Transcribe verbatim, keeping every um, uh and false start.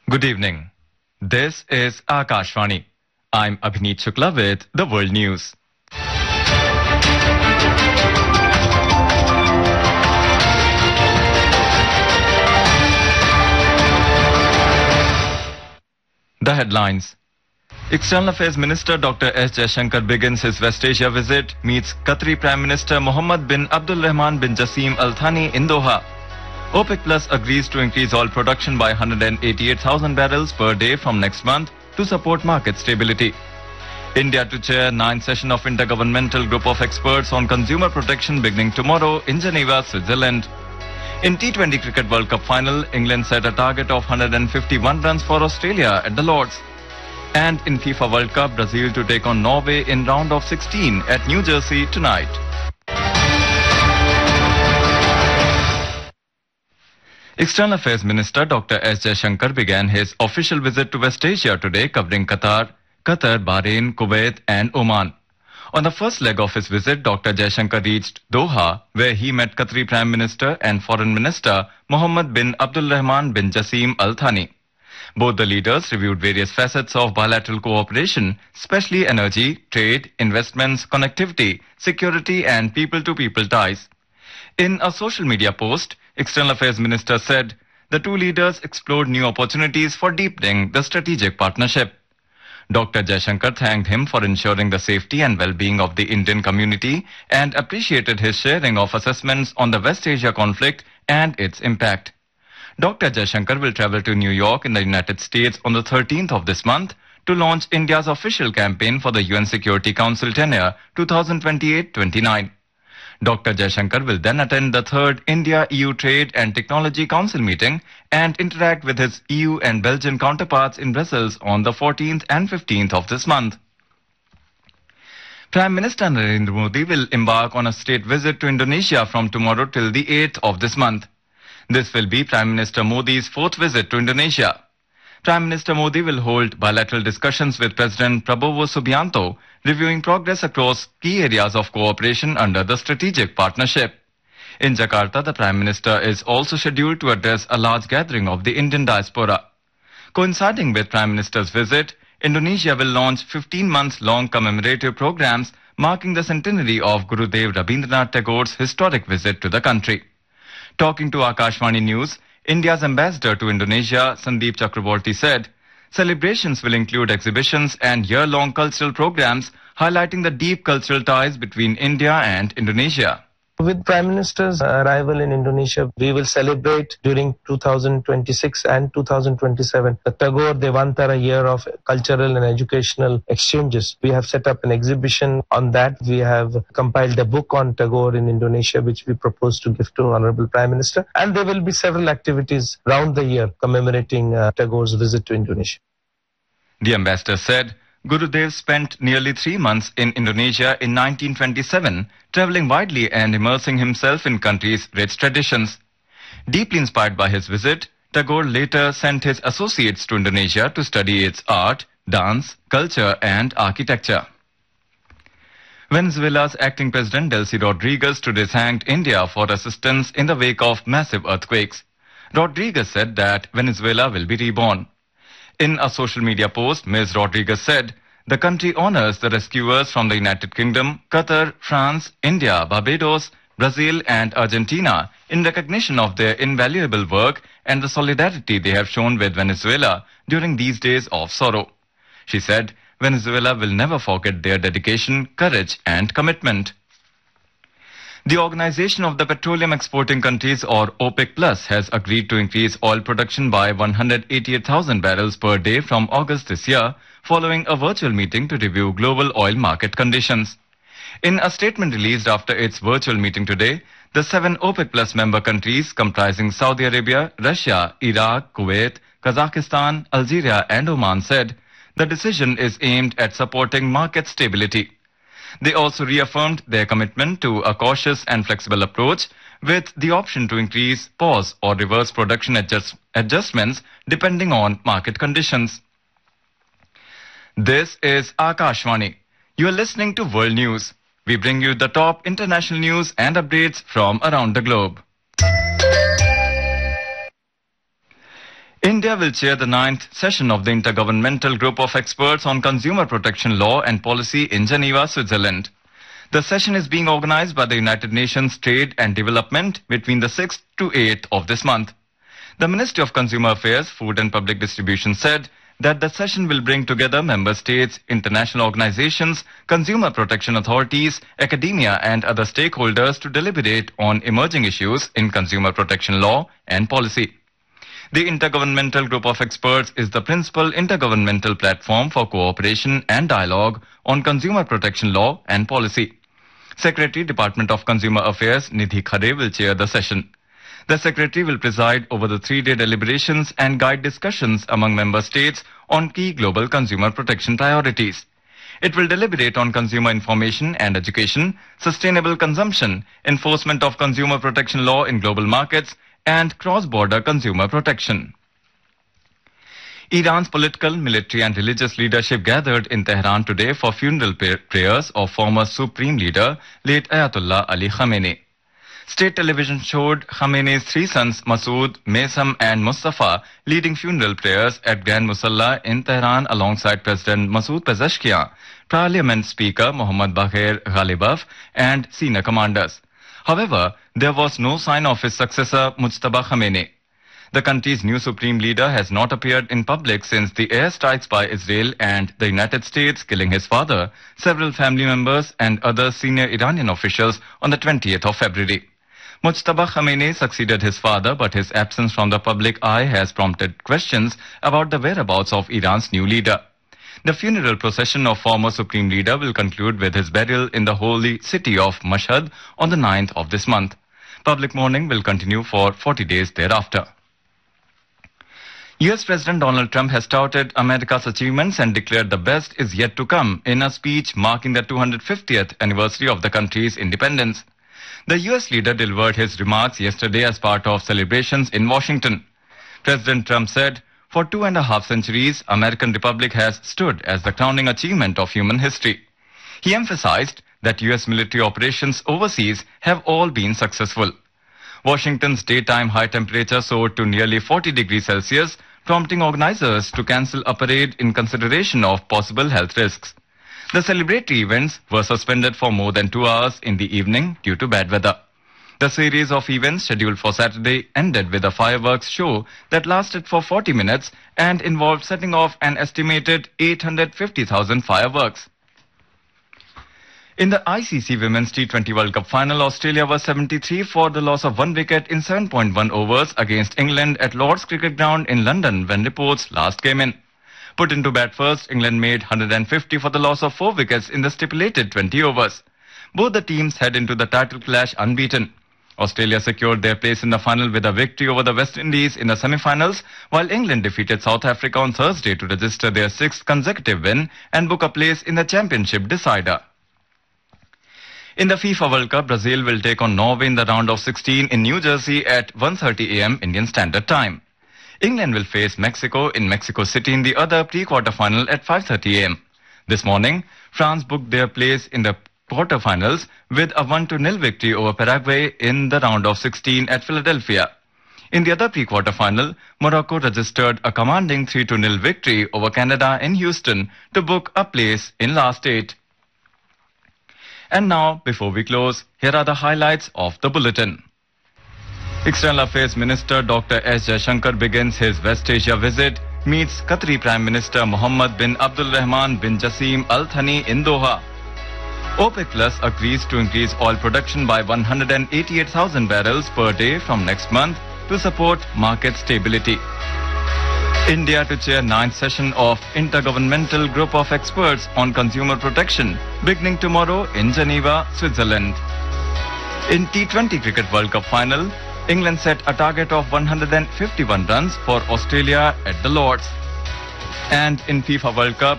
Good evening. This is Akashvani. I'm Abhineet Shukla with the World News. The headlines. External Affairs Minister Doctor S. Jaishankar begins his West Asia visit, meets Qatari Prime Minister Mohammed bin Abdul Rahman bin Jassim Al Thani in Doha. OPEC Plus agrees to increase oil production by one hundred eighty-eight thousand barrels per day from next month to support market stability. India to chair ninth session of Intergovernmental Group of Experts on Consumer Protection beginning tomorrow in Geneva, Switzerland. In T twenty Cricket World Cup final, England set a target of one hundred fifty-one runs for Australia at the Lords. And in FIFA World Cup, Brazil to take on Norway in round of sixteen at New Jersey tonight. External Affairs Minister Doctor S. Jaishankar began his official visit to West Asia today, covering Qatar, Qatar, Bahrain, Kuwait and Oman. On the first leg of his visit, Doctor Jaishankar reached Doha, where he met Qatari Prime Minister and Foreign Minister Mohammed bin Abdul Rahman bin Jassim Al Thani. Both the leaders reviewed various facets of bilateral cooperation, especially energy, trade, investments, connectivity, security and people-to-people ties. In a social media post, External Affairs Minister said the two leaders explored new opportunities for deepening the strategic partnership. Doctor Jaishankar thanked him for ensuring the safety and well-being of the Indian community and appreciated his sharing of assessments on the West Asia conflict and its impact. Doctor Jaishankar will travel to New York in the United States on the thirteenth of this month to launch India's official campaign for the U N Security Council tenure twenty twenty-eight to twenty-nine. Doctor Jaishankar will then attend the third India-E U Trade and Technology Council meeting and interact with his E U and Belgian counterparts in Brussels on the fourteenth and fifteenth of this month. Prime Minister Narendra Modi will embark on a state visit to Indonesia from tomorrow till the eighth of this month. This will be Prime Minister Modi's fourth visit to Indonesia. Prime Minister Modi will hold bilateral discussions with President Prabowo Subianto, reviewing progress across key areas of cooperation under the strategic partnership. In Jakarta, the Prime Minister is also scheduled to address a large gathering of the Indian diaspora. Coinciding with Prime Minister's visit, Indonesia will launch fifteen months long commemorative programs marking the centenary of Gurudev Rabindranath Tagore's historic visit to the country. Talking to Akashvani News, India's ambassador to Indonesia, Sandeep Chakraborty, said, celebrations will include exhibitions and year-long cultural programs highlighting the deep cultural ties between India and Indonesia. With Prime Minister's arrival in Indonesia, we will celebrate during two thousand twenty-six and two thousand twenty-seven the Tagore Devantara year of cultural and educational exchanges. We have set up an exhibition on that. We have compiled a book on Tagore in Indonesia, which we propose to give to Honorable Prime Minister. And there will be several activities round the year commemorating uh, Tagore's visit to Indonesia. The ambassador said Gurudev spent nearly three months in Indonesia in nineteen twenty-seven, traveling widely and immersing himself in country's rich traditions. Deeply inspired by his visit, Tagore later sent his associates to Indonesia to study its art, dance, culture and architecture. Venezuela's acting president Delcy Rodriguez today thanked India for assistance in the wake of massive earthquakes. Rodriguez said that Venezuela will be reborn. In a social media post, Miz Rodriguez said, the country honors the rescuers from the United Kingdom, Qatar, France, India, Barbados, Brazil and Argentina in recognition of their invaluable work and the solidarity they have shown with Venezuela during these days of sorrow. She said, Venezuela will never forget their dedication, courage and commitment. The Organization of the Petroleum Exporting Countries, or OPEC Plus, has agreed to increase oil production by one hundred eighty-eight thousand barrels per day from August this year, following a virtual meeting to review global oil market conditions. In a statement released after its virtual meeting today, the seven OPEC Plus member countries comprising Saudi Arabia, Russia, Iraq, Kuwait, Kazakhstan, Algeria and Oman said the decision is aimed at supporting market stability. They also reaffirmed their commitment to a cautious and flexible approach with the option to increase, pause or reverse production adjust adjustments depending on market conditions. This is Akashvani. You are listening to World News. We bring you the top international news and updates from around the globe. India will chair the ninth session of the Intergovernmental Group of Experts on Consumer Protection Law and Policy in Geneva, Switzerland. The session is being organized by the United Nations Trade and Development between the sixth to eighth of this month. The Ministry of Consumer Affairs, Food and Public Distribution said that the session will bring together member states, international organizations, consumer protection authorities, academia and other stakeholders to deliberate on emerging issues in consumer protection law and policy. The Intergovernmental Group of Experts is the principal intergovernmental platform for cooperation and dialogue on consumer protection law and policy. Secretary, Department of Consumer Affairs, Nidhi Khare will chair the session. The Secretary will preside over the three-day deliberations and guide discussions among member states on key global consumer protection priorities. It will deliberate on consumer information and education, sustainable consumption, enforcement of consumer protection law in global markets, and cross-border consumer protection. Iran's political, military and religious leadership gathered in Tehran today for funeral prayers of former supreme leader, late Ayatollah Ali Khamenei. State television showed Khamenei's three sons, Masood, Maisam and Mustafa, leading funeral prayers at Grand Musalla in Tehran alongside President Masoud Pezeshkian, Parliament Speaker Mohammad Bagher Ghalibaf and senior commanders. However, there was no sign of his successor, Mujtaba Khamenei. The country's new supreme leader has not appeared in public since the airstrikes by Israel and the United States, killing his father, several family members and other senior Iranian officials on the twentieth of February. Mujtaba Khamenei succeeded his father, but his absence from the public eye has prompted questions about the whereabouts of Iran's new leader. The funeral procession of former Supreme Leader will conclude with his burial in the holy city of Mashhad on the ninth of this month. Public mourning will continue for forty days thereafter. U S President Donald Trump has touted America's achievements and declared the best is yet to come in a speech marking the two hundred fiftieth anniversary of the country's independence. The U S leader delivered his remarks yesterday as part of celebrations in Washington. President Trump said, "For two and a half centuries, American Republic has stood as the crowning achievement of human history." He emphasized that U S military operations overseas have all been successful. Washington's daytime high temperature soared to nearly forty degrees Celsius, prompting organizers to cancel a parade in consideration of possible health risks. The celebratory events were suspended for more than two hours in the evening due to bad weather. The series of events scheduled for Saturday ended with a fireworks show that lasted for forty minutes and involved setting off an estimated eight hundred fifty thousand fireworks. In the I C C Women's T twenty World Cup final, Australia was seventy-three for the loss of one wicket in seven point one overs against England at Lord's Cricket Ground in London when reports last came in. Put into bat first, England made one hundred fifty for the loss of four wickets in the stipulated twenty overs. Both the teams head into the title clash unbeaten. Australia secured their place in the final with a victory over the West Indies in the semi-finals, while England defeated South Africa on Thursday to register their sixth consecutive win and book a place in the championship decider. In the FIFA World Cup, Brazil will take on Norway in the round of sixteen in New Jersey at one thirty a m Indian Standard Time. England will face Mexico in Mexico City in the other pre-quarter final at five thirty a m This morning, France booked their place in the quarterfinals with a one to nil victory over Paraguay in the round of sixteen at Philadelphia. In the other pre-quarter final, Morocco registered a commanding three to nil victory over Canada in Houston to book a place in last eight. And now, before we close, here are the highlights of the bulletin. External Affairs Minister Doctor S. Jaishankar begins his West Asia visit, meets Qatari Prime Minister Mohammed bin Abdul Rahman bin Jassim Al Thani in Doha. OPEC Plus agrees to increase oil production by one hundred eighty-eight thousand barrels per day from next month to support market stability. India to chair ninth session of Intergovernmental Group of Experts on Consumer Protection, beginning tomorrow in Geneva, Switzerland. In T twenty Cricket World Cup final, England set a target of one hundred fifty-one runs for Australia at the Lords. And in FIFA World Cup,